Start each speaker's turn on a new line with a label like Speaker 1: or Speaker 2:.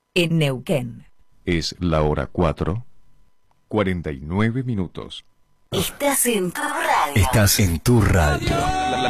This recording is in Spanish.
Speaker 1: en Neuquén.
Speaker 2: Es la hora 4:49.
Speaker 1: Estás en tu radio.
Speaker 3: Estás en tu radio.